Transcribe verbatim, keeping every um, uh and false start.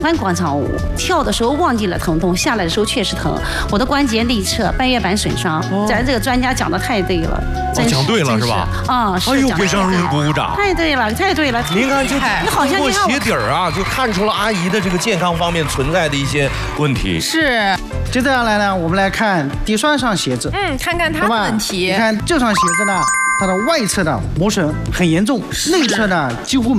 翻广场舞跳的时候忘记了疼痛，下来的时候确实疼。我的关节内侧半月板损伤，咱这个专家讲的太对了，真讲对了是吧？ 啊， 哎呦，给张荣鼓鼓掌！ 太对了，太对了！ 您看，就你好像通过鞋底儿啊，就看出了阿姨的这个健康方面存在的一些问题。 是。 接下来呢，我们来看第三双鞋子。 嗯，看看它的问题。 你看这双鞋子呢，它的外侧的磨损很严重，内侧呢几乎